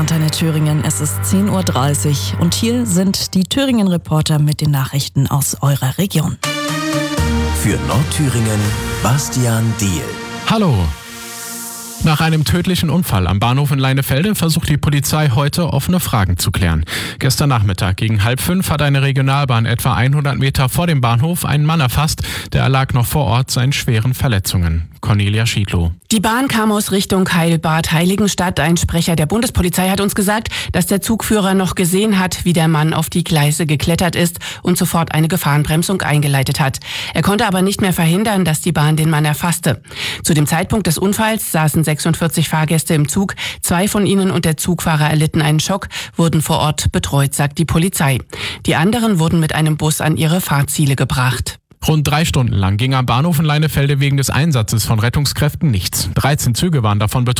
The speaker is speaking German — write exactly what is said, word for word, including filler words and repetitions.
Antenne Thüringen. Es ist zehn Uhr dreißig und hier sind die Thüringen-Reporter mit den Nachrichten aus eurer Region. Für Nordthüringen, Bastian Diehl. Hallo. Nach einem tödlichen Unfall am Bahnhof in Leinefelde versucht die Polizei heute offene Fragen zu klären. Gestern Nachmittag gegen halb fünf hat eine Regionalbahn etwa hundert Meter vor dem Bahnhof einen Mann erfasst. Der erlag noch vor Ort seinen schweren Verletzungen. Cornelia Schiedlow. Die Bahn kam aus Richtung Heilbad-Heiligenstadt. Ein Sprecher der Bundespolizei hat uns gesagt, dass der Zugführer noch gesehen hat, wie der Mann auf die Gleise geklettert ist und sofort eine Gefahrenbremsung eingeleitet hat. Er konnte aber nicht mehr verhindern, dass die Bahn den Mann erfasste. Zu dem Zeitpunkt des Unfalls saßen sechsundvierzig Fahrgäste im Zug. Zwei von ihnen und der Zugfahrer erlitten einen Schock, wurden vor Ort betreut, sagt die Polizei. Die anderen wurden mit einem Bus an ihre Fahrziele gebracht. Rund drei Stunden lang ging am Bahnhof in Leinefelde wegen des Einsatzes von Rettungskräften nichts. dreizehn Züge waren davon betroffen.